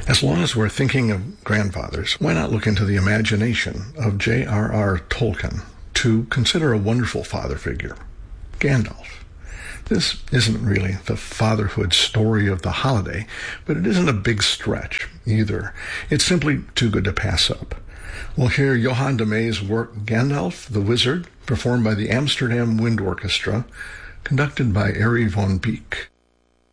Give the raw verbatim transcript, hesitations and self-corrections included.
As long as we're thinking of grandfathers, why not look into the imagination of J R R Tolkien to consider a wonderful father figure, Gandalf. This isn't really the fatherhood story of the holiday, but it isn't a big stretch either. It's simply too good to pass up. We'll hear Johann de Meij's work Gandalf the Wizard, performed by the Amsterdam Wind Orchestra, conducted by Arie van Beek.